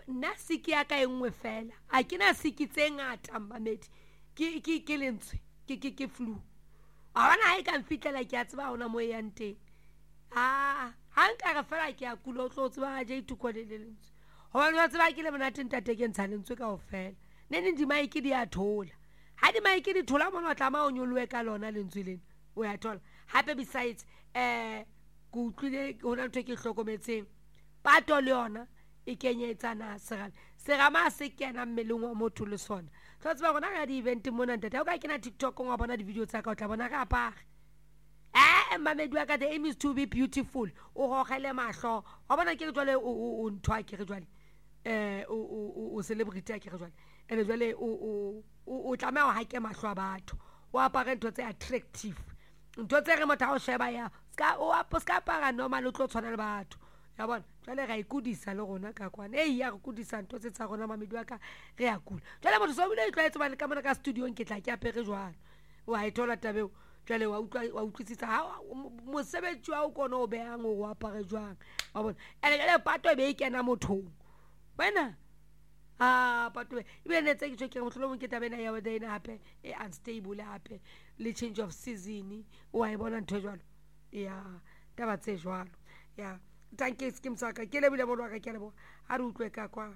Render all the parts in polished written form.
nna siki ya ka engwe fela a ke na siki tse ngata Mamedi ke lentswe ke flu a bona ha e ka mfitlela ke a tseba ona mo yang teng ha nka ga fela ke a kula o tlo tseba je itukole le lentswe hobane wa tseba ke le monate ntate ke ntsha lentswe ka ofela nene di maiki di a thola ha di maiki di thola mona tla ma o nyolwe ka lona lentswe lena o ya thola hape besides go utlwile hona ntwe ke hlokometseng pato le yona e kenyetsana serama se kena mmeleng wa motho le sona tlo tseba gona ga di event mona ntate o ka kena TikTok wa bona di video tsa ka o tla bona ka apare Mamedi wa ka the aim is to be beautiful o gogele mahlo wa bona ke jwale o ntwa ke re jwale o celebrity ke re jwale ene jwale o tlamela ha ke mahlo a batho o apare ntho tse attractive ntho tse re motho o sheba ya ska apara normal o tlo tshwana le batho ya bona jwale ga ikudisa le gona ka kwana ya go kudisa ntho tse tsa gona Mamedi wa ka re a kula jwale motho so bile itlwaetse ba le ka mona ka studio ke tla ke apere jwalo wa itola tabeo jwale wa utlwisisa ha mosebetsi wa o kona o behang o apare jwang wa bona ele pato e be e kena mothong wena pato e be netse ke tshweke motho lo mo ke tabena ya weather ina hape e unstable hape le change of season wa e bona ntho jwalo ya taba tse jwalo ya tanke skim saka ke le bile mo lwa ka ke le bo ha re utlwe ka kwa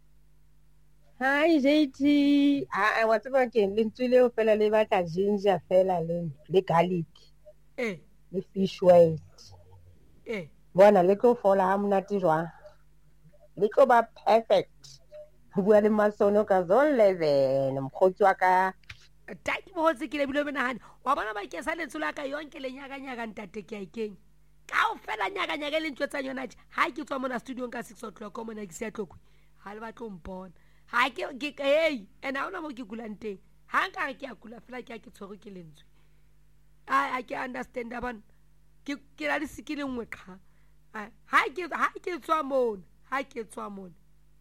Hi JT wa tseba ke lentswe le o fela le batla ginger fela le garlic le fish white bona le tlo fola ha monate jwang le tlo ba perfect ho bua le masono ka zone 11 mkhotsi wa ka taki mo tse ke le bile menahane wa bona ba ke sa lentswe la ka yonke le nyaka ntate ke a ikeng ka o fela nyaka le ntwetsa yona ha ke tswa mona studio ka 6 o'clock mona ke se ya tlokwe ha le batlo mpona ha ke ena ona mo ke kulang teng ha nka ke a kula fela ke a ke tshwere ke lentswe a ke understand abana ke la di sikile nngwe qha ha ke tswa mona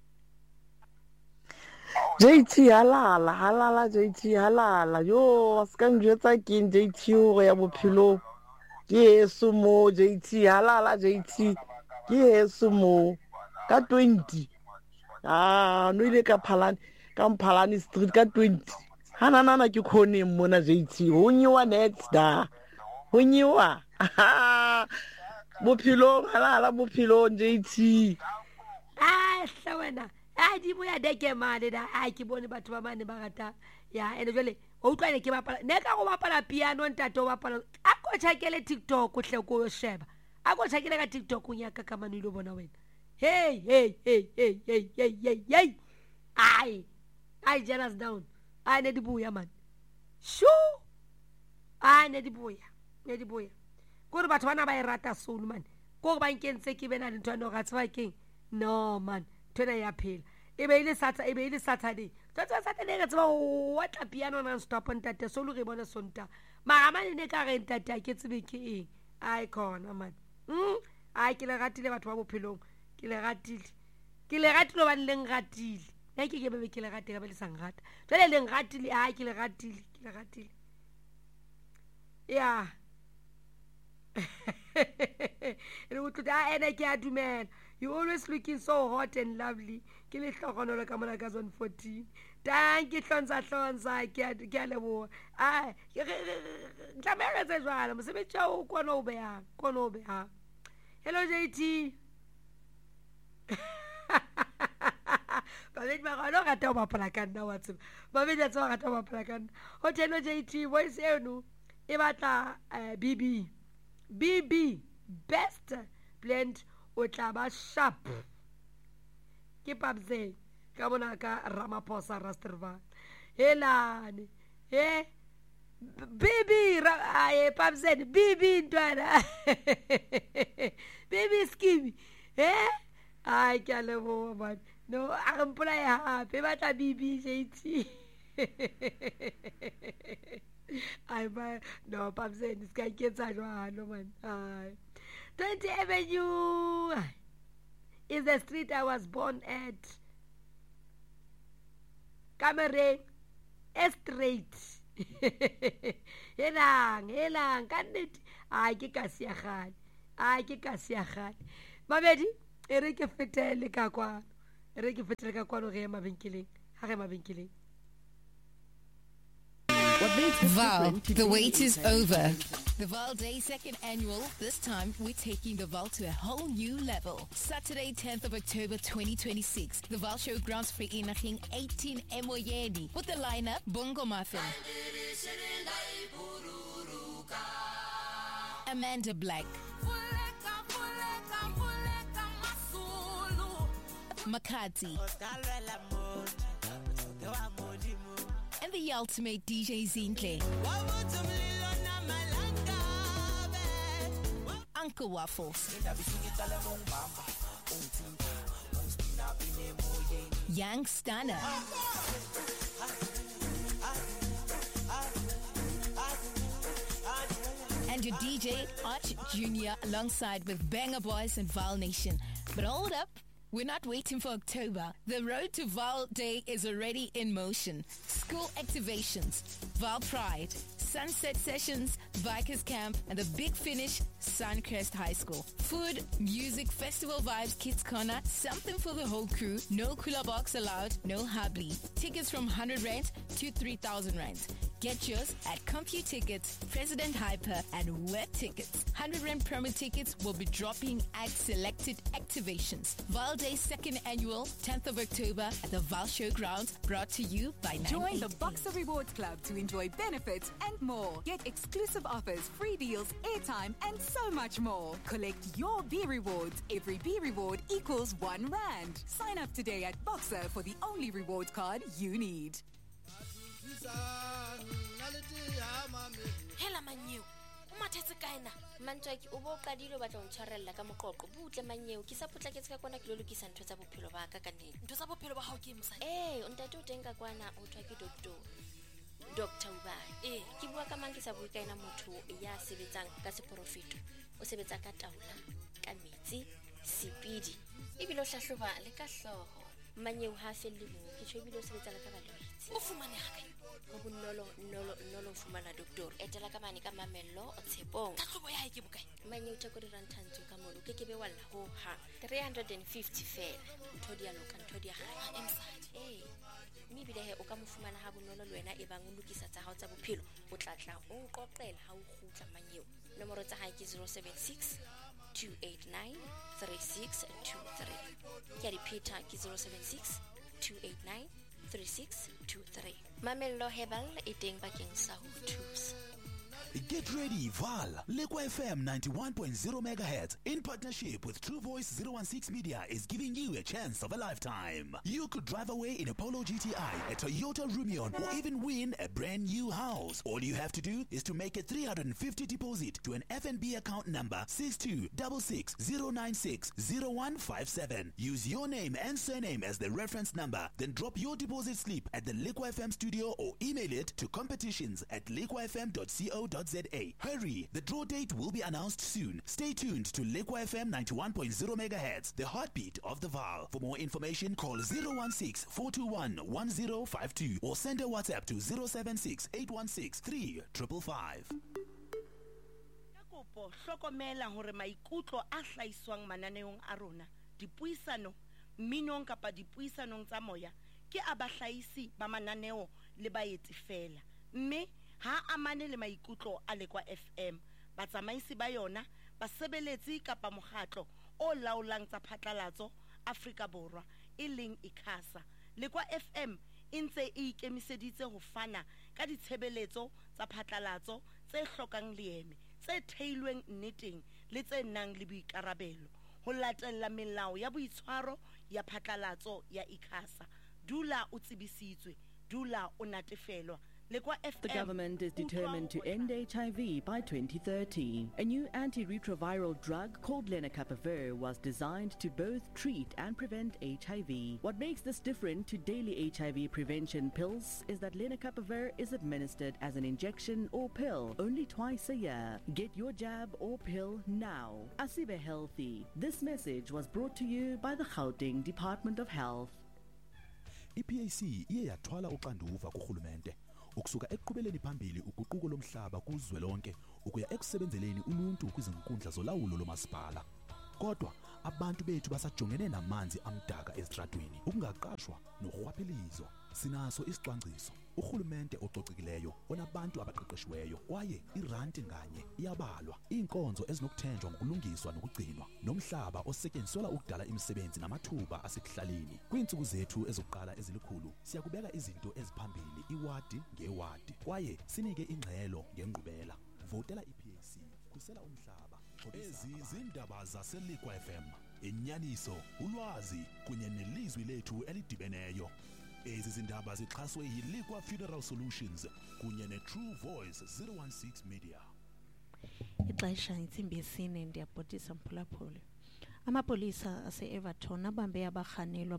JT halala JT halala yo ska njwetsa ke JT o ya bophelo ke Yesu mo JT halala JT ke Yesu mo ka 20 no ile ka Mphalane street ka 20 hanana ke khone mona JT ho nyiwa next da ho nyiwa bophelo halala bophelo JT hla wena di boya deke mane da ke bone batho ba mane ba rata ya ene jwale o utlwane ke bapala ne ka go bapala piano ntate o bapala a ko tshakele TikTok o hle ko sheba a ko tshakele ka TikTok o nyaka ka mane ile bona wena hey I jealous down I ne di buya man shoo I ne di buya go re batho bana ba e rata soul man go ba nkentse ke bena le ntwana ga tswa keng no man tona ya phela e be ile Saturday tsatsa Saturday re tswa wa tla piano non stop ntate so lo re bona sonta mama ne ka re ntate ke tsebe ke eng ai khona man ai ke le ratile batho ba bophelong ke le ratile ba leng ratile ke bebe ke le ratile ba le sang rata jale leng ratile ke le ratile ya re utla ene ke a dumela you always looking so hot and lovely ke le hlogonolo ka mona ka zone 14 tanki hlonza ke a leboha tlamela tse jwala mosebetsi o kona o beha hello JT babedi ba gona rata o bapala ka nna wa tseba babedi a tseba rata o bapala ka nna ho hello JT voice eno e batla BB best blend o tla ba sharp ke Pabze ka bona ka Ramaphosa Rasterval helane BB Pabze BB ntwana BB skimi ai ke a leboha man no a mpolaya hape batla BB JT ai ba no Pabze ska iketsa jwalo man ai 20 Avenue is the street I was born at. Kamere straight. Helang kannete a ke ka siagane Mabedi e re ke fetele ka kwa re ke fetele ka kwano ge mabenkeleng ha ge mabenkeleng. Val, the wait is over. The Val Day 2nd Annual. This time, we're taking the Val to a whole new level. Saturday, 10th of October 2026. The Val Showgrounds Vereeniging 18 Emoyeni. With the lineup, Bongo Muffin, Amanda Black, Makati, and the ultimate DJ Zinhle, Uncle Waffles, Young Stunner, and your DJ Arch Jr. alongside with Banger Boys and Val Nation. But hold up, we're not waiting for October. The road to Val Day is already in motion. School activations, Val Pride, Sunset Sessions, Bikers Camp, and the big finish, Suncrest High School. Food, music, festival vibes, kids corner, something for the whole crew. No cooler box allowed, no hubly. Tickets from 100 Rand to 3,000 Rand. Get yours at CompuTickets, President Hyper, and Web Tickets. 100 Rand promo tickets will be dropping at selected activations. Val Day 2nd Annual, 10th of October at the Val Showgrounds, brought to you by 988. Join the Boxer Rewards Club to enjoy benefits and more. Get exclusive offers, free deals, airtime, and so much more. Collect your B rewards. Every B reward equals 1 Rand. Sign up today at Boxer for the only reward card you need. Hela Mannyeo, o mathetse kae na? Mantswaki o bo qadile o batla o ntshwarella ka moqoqo. Butle Mannyeo, ke sa potlaketse ka kwana ke lo lokisa ntho tsa bophelo ba ka nnete. Ntho tsa bophelo ba hao ke mosadi. O ntate o teng ka kwana o thwa ke Dr. Ubani. Ke bua ka mang ke sa bue ka ena motho ya sebetsang ka seprofeto. O sebetsa ka taula, ka metsi, sepidi. Ebile o hlahloba le ka hloho. Mannyeo ha felle mo, ke tshwebile o sebetsa le ka balwetse. O fumane ha kae? Go bonolo fumana doctor. Etela ka mane ka Mamello o Tshepong. Tlhahlobo ya hae ke bokae? Mannyeo theko di ranthantsho ka molo ke be walla ho ha 350 fela. Ntho di a loka, ntho di a ha emsadi. Mme bile he o ka mo fumana ha bonolo le wena e bang o lokisa tsa hao tsa bophelo o tlatla o qoqela ha o khutla Mannyeo. Nomoro tsa hae ke 076 289 3623. Ke repeat ke 076 289 3623. Mamello Herbal e teng bakeng sa ho thusa. Get ready, Val. Lekwa FM 91.0 MHz in partnership with True Voice 016 Media is giving you a chance of a lifetime. You could drive away in a Polo GTI, a Toyota Rumion, or even win a brand new house. All you have to do is to make a 350 deposit to an FNB account number 626609600157. Use your name and surname as the reference number, then drop your deposit slip at the Lekwa FM studio or email it to competitions@lekwafm.co.za. Hurry, the draw date will be announced soon. Stay tuned to Lekwa FM 91.0 MHz, the heartbeat of the Val. For more information, call 016-421-1052 or send a WhatsApp to 076-816-3555. Kopo hlokomela hore maikutlo a hlaiswang mananeong a rona, dipuisano, minong kapa dipuisanong tsa moya ke abahlaisi ba mananeo le baeti fela. Mme ha amane le maikutlo a Lekwa FM, batsamaisi ba yona, basebeletsi kapa mokgatlo o laolang tsa phatlalatso Afrika Borwa e leng ICASA. Lekwa FM e ntse e ikemiseditse ho fana ka ditshebeletso tsa phatlalatso tse hlokang leeme, tse theilweng nneteng le tse nang le boikarabelo ho latella melao ya boitshwaro ya phatlalatso ya ICASA. Dula o tsebisitswe, dula o natefelwa. The government is determined to end HIV by 2030. A new antiretroviral drug called lenacapavir was designed to both treat and prevent HIV. What makes this different to daily HIV prevention pills is that lenacapavir is administered as an injection or pill only twice a year. Get your jab or pill now. Asibe Healthy. This message was brought to you by the Gauteng Department of Health. IPAC iye yathwala uxanduva kuRhulumente ukusuka ekuqhubeleni phambili uguquko lomhlaba kuzwelonke ukuya ekusebenzeleni uluntu kwizinkundla zolawulo lomasipala. Kodwa abantu bethu basajongene namanzi amdaka ezitradweni, ukungaqashwa norhwaphilizo. Sinaso isicwangciso, urhulumente ococekileyo onabantu abaqeqeshiweyo kwaye iranti nganye iyabalwa, iinkonzo ezinokuthenjwa ngokulungiswa nokugcinwa, nomhlaba osetyenziselwa ukudala imisebenzi namathuba asekuhlaleni. Kwiintsuku zethu ezokuqala ezilikhulu siyakubeka izinto eziphambili iwadi ngewadi kwaye sinike ingxelo ngenkqubela. Votela iPAC, khusela umhlaba. Ezi zindaba zaseLikwa FM, inyaniso, ulwazi kunye nelizwi lethu elidibeneyo. Ezi zindaba zixhaswe yiLikwa Funeral Solutions kunye neTrue Voice 016 Media. Ixesha intsimbi yesine ndiyabhotisa mphulaphuli. Amapolisa ase-Everton abambe abarhanelwa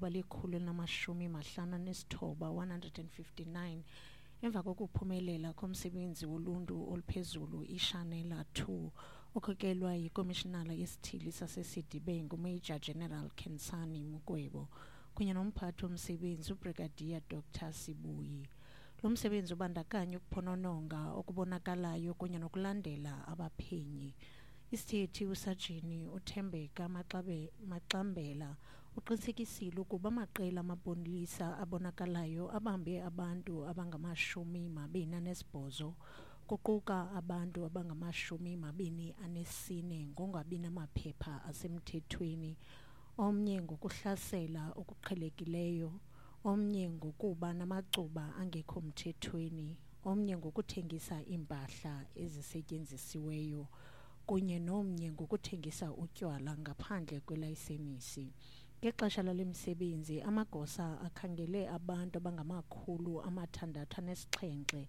abali-159 emva kokuphumelela komsebenzi woluntu oluphezulu iShanela 2 okhokelwa yikomishinala yesithili saseSidibeng uMajor General Kensani Mukwebo kunye nomphathi womsebenzi uBrigadier Dr. Sibuyi. Lo msebenzi ubandakanya ukuphonononga okubonakalayo kunye nokulandela abaphenyi. Isithethi usajini uThembeka Maxambela uqinisekisile ukuba amaqela amapolisa abonakalayo abambe abantu abangama-28 kuquka abantu abangama-24 ngongabi namaphepha asemthethweni, omnye ngokuhlasela okuqhelekileyo, omnye ngokuba namacuba angekho mthethweni, omnye ngokuthengisa impahla ezisetyenzisiweyo kunye nomnye ngokuthengisa utywala ngaphandle kwelayisenisi. Ngexesha lale misebenzi amagosa akhangele abantu abangama-607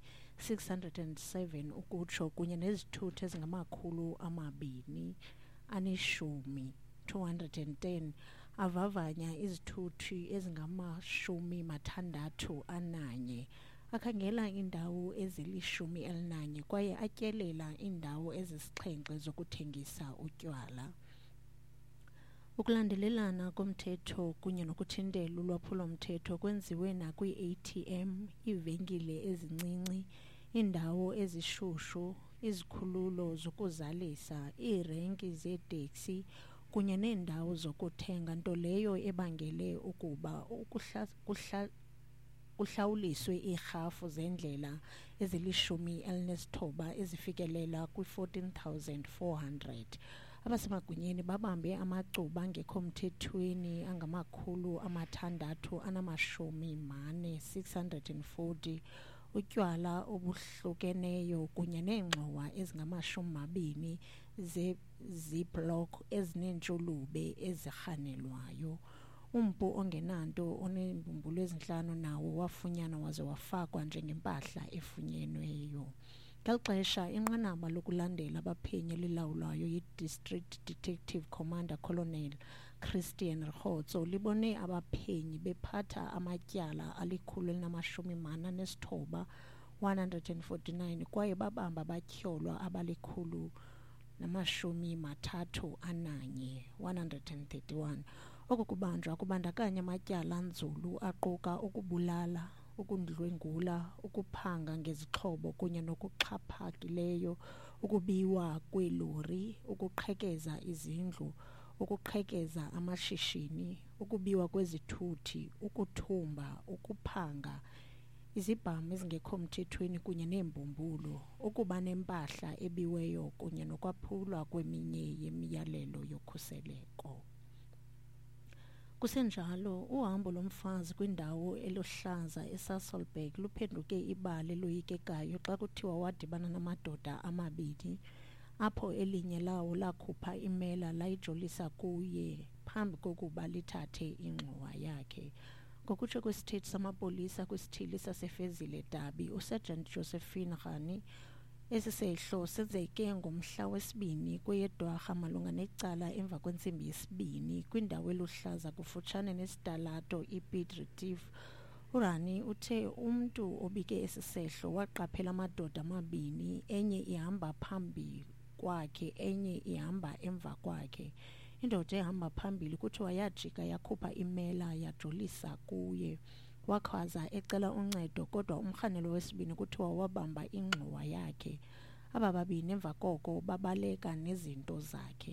ukutsho kunye nezithuthi ezingama-210 avavanya izithuthi ezingama-61 akhangela indawo ezili-11 kwaye atyelela indawo ezisixhenxe zokuthengisa utywala. Ukulandelelana komthetho kunye nokuthintela ulwaphulo-mthetho kwenziwe nakwi-ATM, iivenkile ezincinci, indawo ezishushu, izikhululo zokuzalisa, iirenki zeeteksi kunye neendawo zokuthenga, nto leyo ebangele ukuba kuhlawuliswe iirhafu zendlela ezili-19 ezifikelela kwi-14,400. Abasemagunyeni babambe amacuba angekho mthethweni angama-640, utywala obuhlukeneyo kunye neengxowa ezingama-20 zeblock ezineentshulube ezirhanelwayo. Umpu ongenanto oneembumbulu 5 nawo wafunyanwa waze wafakwa njengempahla efunyenweyo. Ngeli xesha inqanaba lokulandela abaphenyi elilawulwayo yi-District Detective Commander Colonel Christian Rhotso libone abaphenyi bephatha amatyala ali-149 kwaye babamba abatyholwa abali-131. Oku kubanjwa kubandakanya amatyala anzulu aquka ukubulala, ukundlwengula, ukuphanga ngezixhobo kunye nokuxhaphakileyo, ukubiwa kweelori, ukuqhekeza izindlu, ukuqhekeza amashishini, ukubiwa kwezithuthi, ukuthumba, ukuphanga, izibhamu ezingekho mthethweni kunye neembumbulu, ukuba nempahla ebiweyo kunye nokwaphulwa kweminye yemiyalelo yokhuseleko. Kusenjalo, uhambo lomfazi kwindawo eluhlaza eSasolburg luphenduke ibali eloyikekayo xa kuthiwa wadibana namadoda amabini, apho elinye lawo lakhupha imela layijolisa kuye phambi kokuba lithathe ingxowa yakhe. Ngokutsho kwesithethi samapolisa kwisithili sasefezile Dabi, uSergeant Josephine Rani, esi sehlo senzeke ngomhla wesibini kweyeDwarha malunga necala emva kwentsimbi yesibini kwindawo eluhlaza kufutshane nesitalato iPiet Retief. Urani uthe umntu obike esi sehlo waqaphela amadoda amabini, enye ihamba phambi kwakhe enye ihamba emva kwakhe. Indoda ehamba phambili kuthiwa yajika yakhupha imela yajolisa kuye. Wakhwaza ecela uncedo kodwa umrhanelo wesibini kuthiwa wabamba ingxowa yakhe. Aba babini emva koko babaleka nezinto zakhe.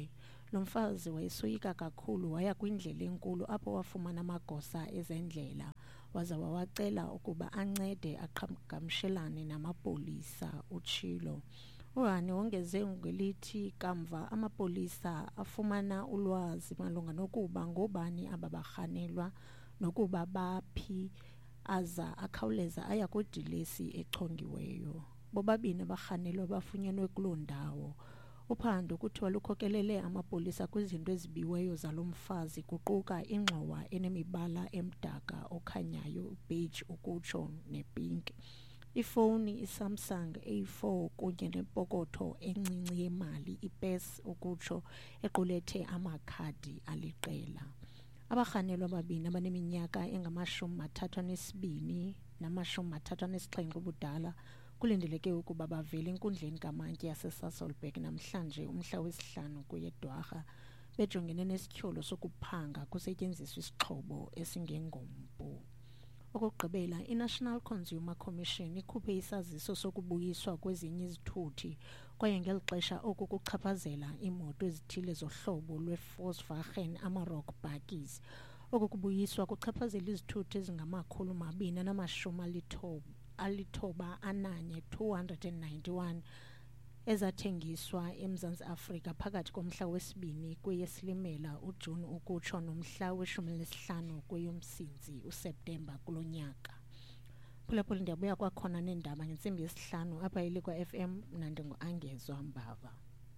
Lo mfazi wayesoyika kakhulu waya kwindlela enkulu apho wafumana amagosa ezendlela waza wawacela ukuba ancede aqhagamshelane namapolisa, utshilo. UHani wongeze ngelithi kamva amapolisa afumana ulwazi malunga nokuba ngobani aba barhanelwa nokuba baphi, aza akhawuleza aya kwidilesi echongiweyo. Bobabini abarhanelwa bafunyenwe kuloo ndawo. Uphando kuthiwa lukhokelele amapolisa kwizinto ezibiweyo zalo mfazi kuquka ingxowa enemibala emdaka okhanyayo, beige ukutsho nepink, ifowuni iSamsung A4 kunye nepokotho encinci yemali, ipesi ukutsho, equlethe amakhadi aliqela. Abarhanelwa ababini abaneminyaka engama-32 nama-37 ubudala kulindeleke ukuba bavele enkundleni kamantyi yaseSasolburg namhlanje umhla wesi-5 kweyeDwarha bejongene nesityholo sokuphanga kusetyenziswa isixhobo esingengompu. Okokugqibela, i-National Consumer Commission ikhuphe isaziso sokubuyiswa kwezinye izithuthi kwaye ngeli xesha oku kuchaphazela iimoto ezithile zohlobo lwe-Volkswagen Amarok Bakkies. Oku kubuyiswa kuchaphazela izithuthi ezingama-291 ezathengiswa eMzantsi Afrika phakathi komhla wesi-2 kweyeSilimela uJuni ukutsho nomhla we-15 kweyoMsintsi uSeptemba kulo nyaka. Phulaphula ndiyabuya kwakhona neendaba ngentsimbi yesi-5 apha iLikwa FM, mna ndingu-Angezwa Mbava.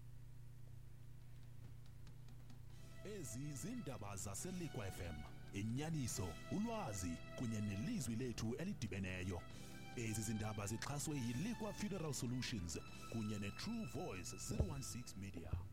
Ezi zindaba zaseLikwa FM, inyaniso, ulwazi kunye nelizwi lethu elidibeneyo. Ezi zindaba zixhaswe yiLikwa Funeral Solutions kunye neTrue Voice 016 Media.